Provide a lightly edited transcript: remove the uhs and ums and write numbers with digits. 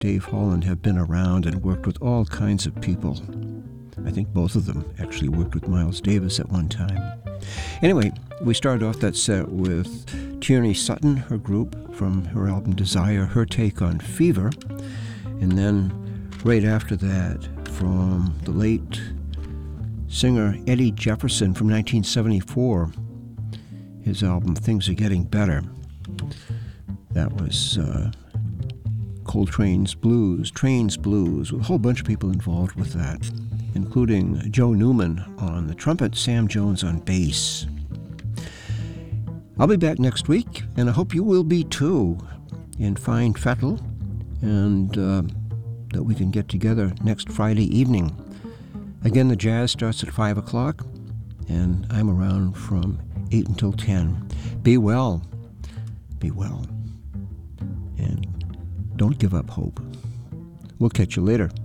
Dave Holland have been around and worked with all kinds of people. I think both of them actually worked with Miles Davis at one time. Anyway, we started off that set with Tierney Sutton, her group, from her album Desire, her take on Fever. And then right after that, from the late singer Eddie Jefferson from 1974, his album Things Are Getting Better. That was Coltrane's Blues, Train's Blues, with a whole bunch of people involved with that, including Joe Newman on the trumpet, Sam Jones on bass. I'll be back next week, and I hope you will be too, in fine fettle, and that we can get together next Friday evening. Again, the jazz starts at 5 o'clock, and I'm around from 8 until 10. Be well, and don't give up hope. We'll catch you later.